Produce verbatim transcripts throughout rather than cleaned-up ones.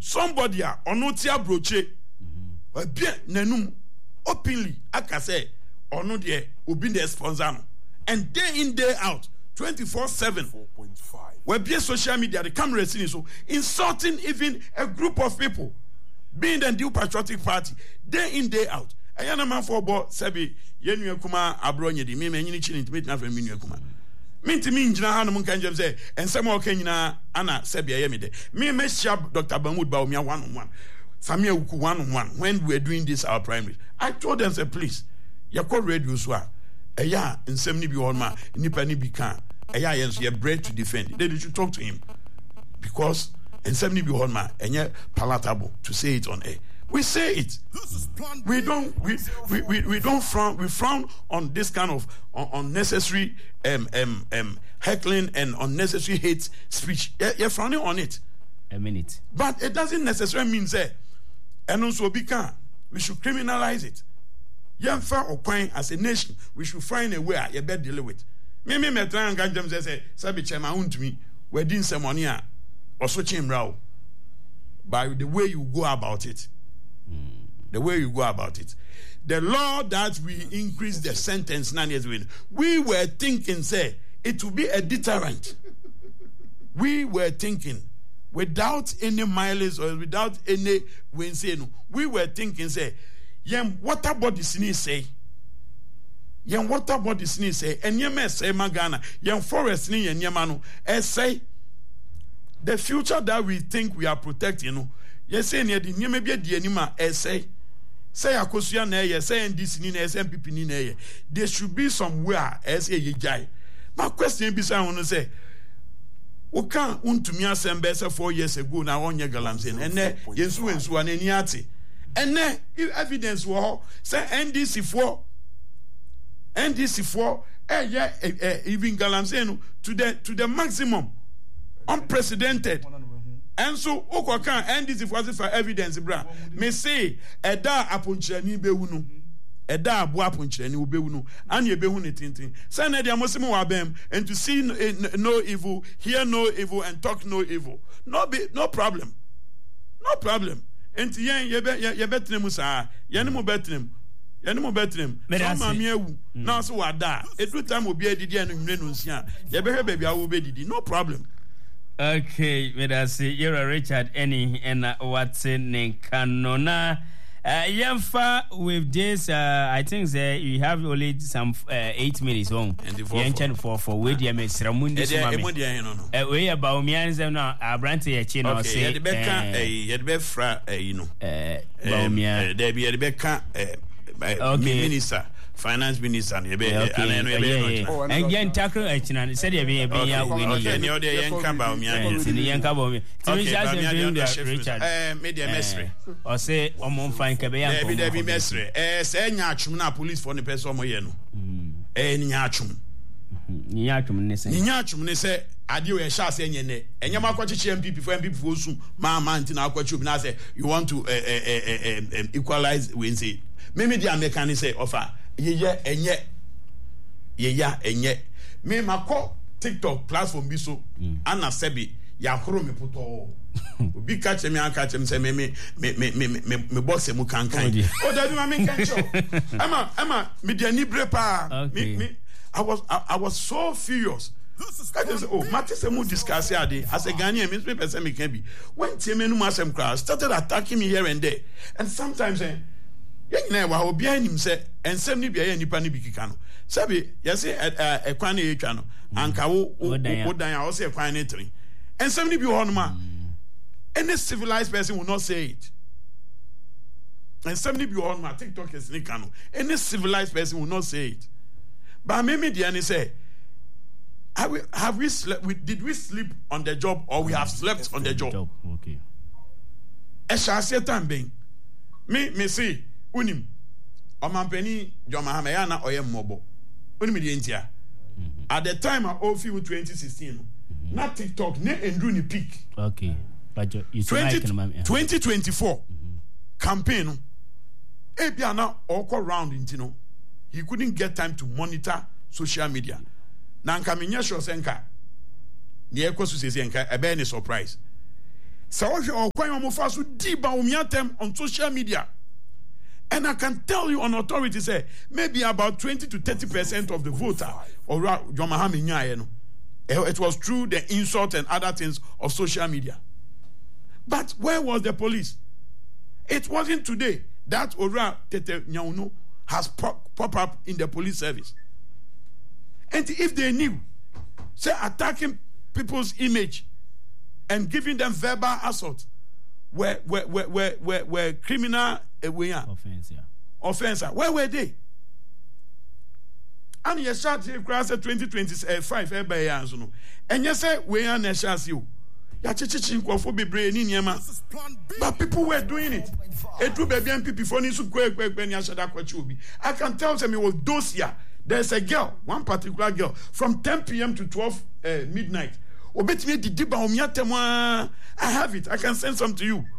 somebody a ono ti abroche wa bia nanum openly aka say ono de obi the sponsor no and day in day out twenty-four seven we be social media the camera scene so insulting even a group of people being the new patriotic party day in day out ayana man for bo sebi yenu kuma abronye di me menyini chini intimate na from menu kuma minti mi njina hanu mun kanjem say ensem o kanyina ana sebi ayemi de me me shab Doctor Bamwood ba omia one on one Samia Wuku one on one when we were doing this our primary I told them say please yakọ radio so a eya ensem ni bi won ma nipa ni bi kan eya yenso ye bread to defend they should talk to him because ensem ni bi won ma enye palatable to say it on air. We say it. We don't. We, we, we, we don't frown. We frown on this kind of on, unnecessary um, um, um, heckling and unnecessary hate speech. You're, you're frowning on it. A minute. But it doesn't necessarily mean that. And also, we can. We should criminalize it. Young far or crime as a nation, we should find a way. You better deal with. Me me me try and get them say, "Sabi chema unt me. We doing some money or so chimrao." By the way you go about it. The way you go about it. The law that we increase the sentence nine years with, we were thinking, say, it will be a deterrent. We were thinking, without any mileage or without any when say no, we were thinking, say, yem water body sneeze say, yem water body sneeze say, and yem say magana, yem forest ni yen yemano, and say, the future that we think we are protecting, you know. Yes, say near the near be the anima essay. Say Akosia na ye, say and this in S M P P ni na ye. There should be somewhere as a jai. My question be say I want to say, o kan untumi assemble say four years ago na onye galamsen. And ne yesu ensu an eniati. And ne evidence wo say N D C four N D C four eh yeah even galamsen to the to the maximum unprecedented. And so, Okokan and this was for evidence, bra. Me say, Eda apunchani beunu, Eda abu apunchani ubeunu, and ye beunu tintin. Sana dia mosimu wabem, and to see no, no evil, hear no evil, and talk no evil. No be, no problem, no problem. And yen ye be ye betrem musa, yenimu betrem, yenimu betrem. So mami ewu, now so wada. Every time we be a didi and nunsia, ye be baby I will be didi, no problem. Okay, me say you're Richard any and uh, what's in Canona. Uh, Yemfa with this, uh, I think that you have only some uh, eight minutes on. And for for with your Miss Ramundi. Uh, we about me and them now. I brand a chin or say, "Yet be fra, you know, Baumia, there be a Becca minister." Finance minister and again tackle and said you be a winning your day and Kaba Richard media messery or say on fine Cabea there be messery eh say nyachum police for the person moyeno eh nyachum nyachum ne say nyachum ne say ade we sha say nyene enya makwachichi M P P for M P P for su ma ma ntina akwachi obi na say you want to equalize we say me the American say offer ye ye enye ye ya enye me mako TikTok platform bi so ana sebi ya horo me poto obi ka che me aka che me say me me me me me me boss e mu kankan o da bi ma me kan show ama ama me dia ni bre pa me me I was I, I was so furious. I just oh Matty se mu discuss ade as a Ghanaian me me person me can be when tie me no masem crowd started attacking me here and there and sometimes eh yɛnyina wa obi anim sɛ ensɛm ni bia yɛ nipa ni bi kika no sɛbi yɛse ɛkwan ne yɛtwa no anka wo wo dan a wo sɛ ɛkwan ne tiri ensɛm ni bi hɔ no ma any civilized person will not say it ensɛm ni bi hɔ no ma TikTok is ne ka no any civilized person will not say it but me me dia ne say have we have we slept we, did we sleep on the job or we have slept on the job okay ɛhyɛ time ben me me see unim omampani John Mahama ya na oye mmobo unim di entia at the time of O F I twenty sixteen mm-hmm. na TikTok ne endru ni peak okay but you twenty twenty-four mm-hmm. campaign no e bia na okọ round intino he couldn't get time to monitor social media na nka menye sure senka ne ekosu sese nka ebe ni surprise So on social media. And I can tell you on authority, say, maybe about twenty to thirty percent of the voter, or it was through the insult and other things of social media. But where was the police? It wasn't today that Ora Tete Nyauno has pop, pop up in the police service. And if they knew, say attacking people's image and giving them verbal assault were were were were were, were criminal offense, yeah. Offense. Where were they? And you shot the class at twenty twenty-five, and you say, we are Nashas you. But people were doing it. I can tell them it was those years. There's a girl, one particular girl, from ten p.m. to twelve uh, midnight. I have it. I can send some to you.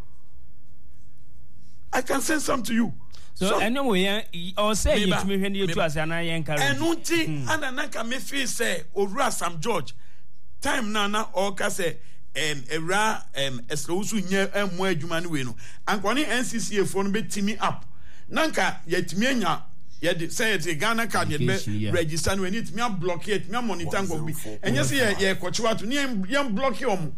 I can send some to you. So, anyway, or say you to me when you to us and I encourage. And unti and anaka me feel say Ora Sam George. Time nana or say um era um eslosu nye emu adwuma we no. Ankwane N C C A phone be timi up. Nanka yetimi anya ye say it Ghana card ye be register no need me block it me monitor go bi. Enye say ye kochiwa to ne block you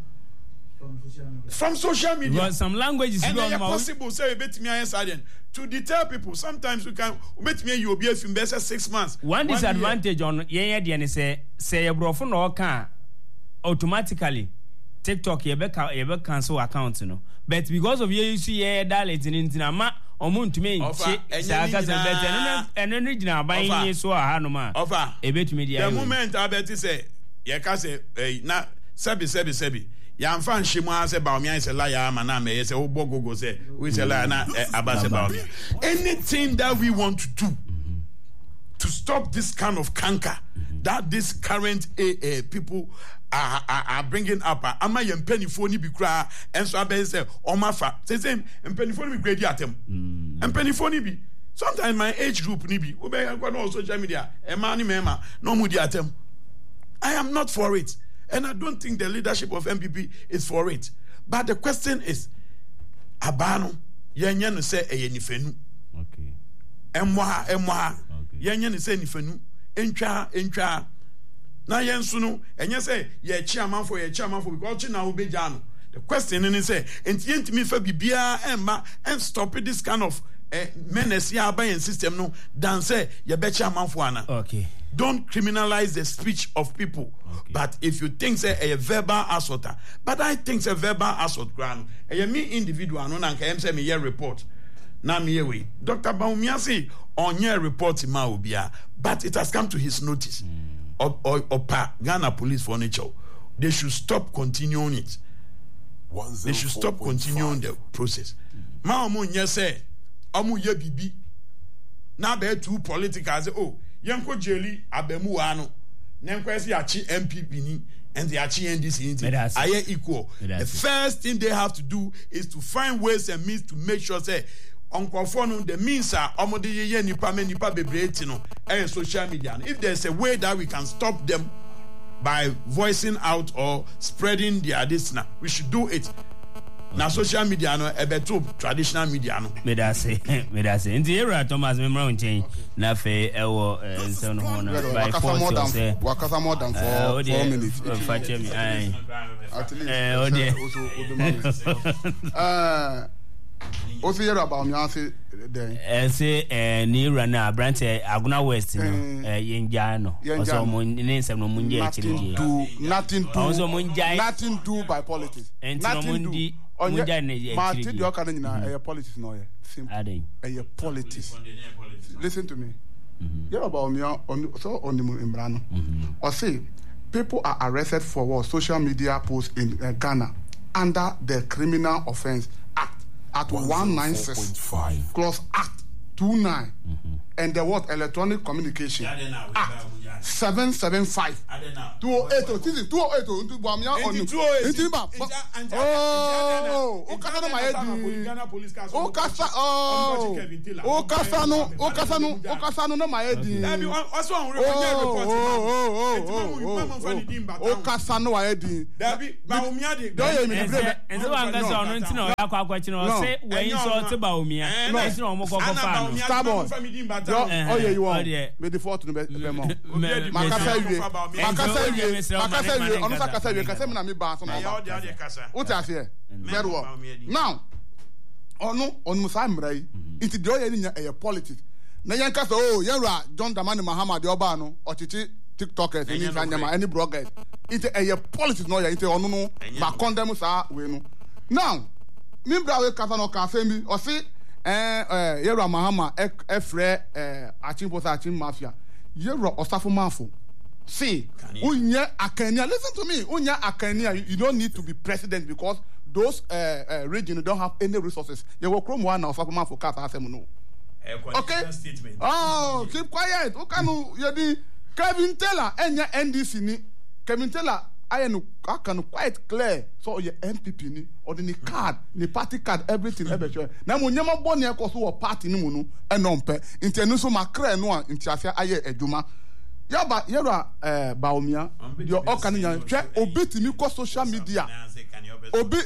from social media. Well, some languages and it's possible say you bet me I to deter people. Sometimes we can bet me you will be a film best six months. One, one disadvantage year. On yeah yeah say say your brofo no can automatically TikTok you be you be cancel account no. But because of you see yeah dialect in intinama omo ntumi nche saka se bet and no regional buying so aha no ma. E bet me the moment I bet say you can say na sebi sebi sebi Yamfan Shimwa say about me, I say liar, maname, say oh bogo say we say liar na about about me. Anything that we want to do mm-hmm. to stop this kind of canker mm-hmm. that this current uh, uh, people are, are, are bringing up. Ama yem penny phone be cry and so I say oh my fa say same and penny phone be grade atem and penny phone be. Sometimes my age group ni be we be on social media e man ni mema no mu di atem. I am not for it. And I don't think the leadership of M P P is for it. But the question is, Abano, Yanyan say a yenifenu. Okay. Emwa, emwa, Yanyan say nifenu. Encha, encha. Na yansunu, and you say, ye chairman for ye chairman for because now be jano. The question is say, and yent me for bibia emma and stop this kind of uh, menace ya buying system no than say ye be chairman for ana. Okay. Don't criminalize the speech of people. Okay. But if you think say a verbal assault, but I think it's a verbal assault ground. A me individual no na say me year report. Na me we. Doctor Baumiasi on year report in Maubia, but it has come to his notice. Mm. Or, or, or pa Ghana police for nature. They should stop continuing it. They should stop continuing the process. Ma omo nye say omo ye bibi. Na be too political say oh Yanko Jelly Abemu ano. Nenkwesi achi M P P ni and the achi N D C are equal. The first thing they have to do is to find ways and means to make sure say on the means are omode ye nipa me nipa bebree no and social media. If there's a way that we can stop them by voicing out or spreading their this now, we should do it. Na social media no e beto traditional media no me da say me da say nti era Thomas me mra nchen na fe e wo nso no ho na by force say wakasa more than four minutes fa che mi ai eh o de uh o say about me say then eh say eh ni era na branch Aguna West no eh yenja no so mo ni nsem no munja ekiri do nothing do so munja nothing do by politics nothing do Onye ma ti di oka nyina eh politics no ye simple eh politics. Listen to me. Mm-hmm. Yeah, about me on so on the Imran no. Or say people are arrested for what social media posts in uh, Ghana under the Criminal Offence Act at one ninety-six clause Act twenty-nine mm-hmm. and the what electronic communication Act seven seven five. two oh eight oh this is two oh eight oh ntu buamia onu nti ba oh o kasa no ma edi o kasa oh o kasa no o kasa no o kasa no no ma edi also on report o kasa no wa edi dabi baumia de do ye mi bre enso wan kasa onu nti na o yakwa akwachi no say when so te baumia no nti na o mo kokko fa no stubborn oh yeah you want me the fourth no be mo makasa wie makasa wie makasa wie onu sa kasa wie kasa me na me ba so na o ta se very well now onu onu sa mra yi nti de o ye nya e politics na yan kasa oh yera John Dramani Mahama de oba no ochichi TikTokers any anyama any bloggers nti e politics no ya nti onu no ba condemn sa we no now me bra we kasa no ka mi o si eh eh yera Mahama e frɛ eh achimpo sa achim mafia yera osafo mafo see unya akania listen to me unya akania you don't need to be president because those uh, uh, regions don't have any resources you will come one now for man for cast asem no okay oh keep quiet o kanu you di Kevin Taylor enya N D C ni Kevin Taylor I no can quite clear so your M P P ni or the card the party card everything everywhere na mo nyama bɔ ne ko so wo party ni mu no enompe intenu so makra no ntiasia aye adwuma yaba yera eh baomia your okanya hwe obetimi ko social media obi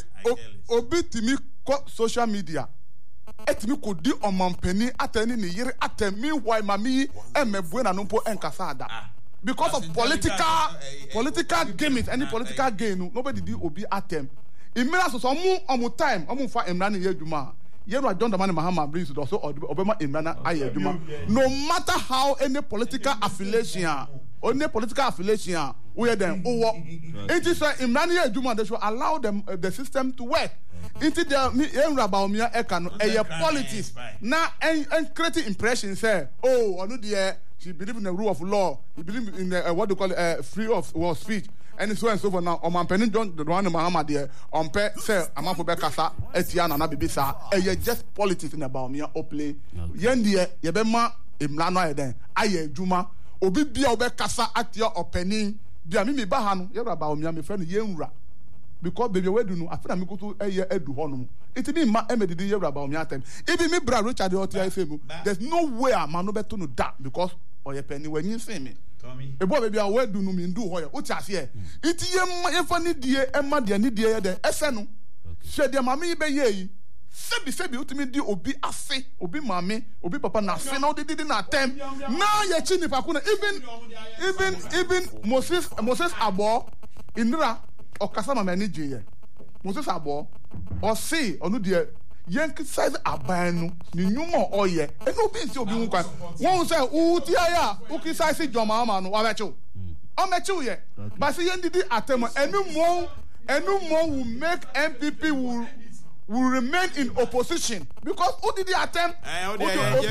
obetimi ko social media etimi ko di omampani atani ni yire atemi why mami emebue na nompo enkasa ada because of political political game any political gain nobody di obi atem imira so so mu omu time omu fa emra ne yadwuma yero John Dramani Mahama brings to so obema emra aye adwuma no matter how any political affiliation any political affiliation we then owo it is emra ne adwuma they should allow them uh, the system to work into the emra baomia e kan e politics na and create impression say oh onu de she believe in the rule of law. He believe in the, uh, what they call uh, free of well, speech. And so and so for now. On my penny John Dramani Mahama there. On pe say I'm for Bekasa. Etiana na bibisa. And you just politics in about me or play. Yendi ye be ma imlano eden. Aye juma. Obi bia obekasa atia openi. Bia mi mi bahanu. Ye about me me friend yenra. Because baby we do no. I feel me go to eye edu honum. It be ma emedi ye about me atem. Even me bra Richard Otia Femu. There's no way man no beto no that because or your penny when you see me. Tommy. A boy baby I will do no mean do hoya. What you say? It ye ma funny dear Emma dear ni dear de esenu. Shed your mammy be ye. Sebi sebi utimi di obi ase obi mame obi papa na se na did not attempt. Now ye chini pakuna even even even Moses Moses Abo inra okasa mama ni je. Moses Abo or say onu dear yank size abanu ni nyumo oye e no bi nsi obi hu kwa won say u ti aya u ki size joma ma no wa bechu o mechu ye but say yen didi atem enu mo enu mo will make M P P will will remain in opposition because who did the attempt obi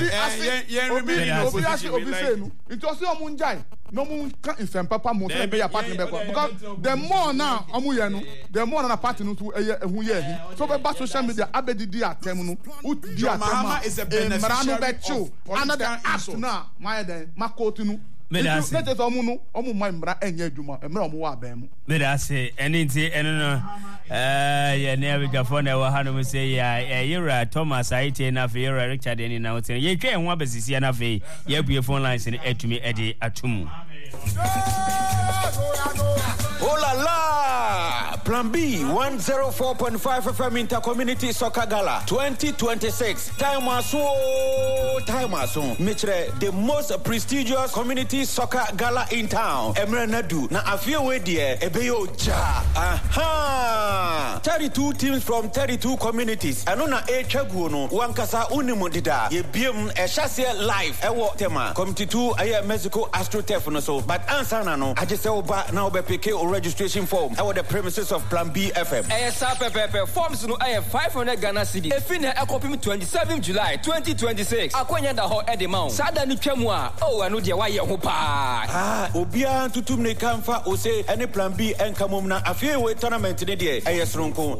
obi obi obi asi obi say no it was omu njai no mu kan infem papa mo say be ya party be because the more now omu ye no the more na party no to eye ehu ye hi so be ba social media abedidi attempt no who di attempt is a beneficiary another act na my den makoti no Medase. Let us omu no omu ma mra enye adwuma emra omu wa ban mu. Medase eni nti eno no eh ye ne abigafo na wa hanu say ya Yera Thomas Aite na fe Yera Richard eni na wote ye twa enwa besisi na fe ye bue phone lines ni etumi ede atumu. Oh la la! Plan B one oh four point five F M Intercommunity Soccer Gala twenty twenty-six. Time aso, time aso. Mitre the most prestigious community soccer gala in town. Emre Nadu na afie we die ebeyo ja. Aha! thirty-two teams from thirty-two communities. Ano na e twaguo no wankasa unimu dida. Ye biem e hyase live ewo tema. Committee two aye Mexico AstroTurf no so. But answer na no aje se oba na obepeke o registration form ewo the premises of Plan B F M. Eh sa pepepe forms no aye five hundred Ghana cedi. Efi na ekopim twenty-seventh July twenty twenty-six. Akwanya da ho edema. Sada ni twam a o anu de waye ho pa. Ah, obia tutum ne kamfa o se any Plan B enkamom na afie we tournament ne de aye sronko.